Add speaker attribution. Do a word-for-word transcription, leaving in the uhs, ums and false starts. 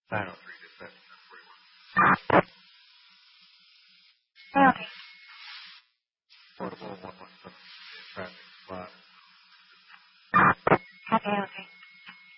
Speaker 1: nine oh three dispatch.
Speaker 2: Okay.
Speaker 1: Portable one one seven traffic spot.
Speaker 2: Okay, okay.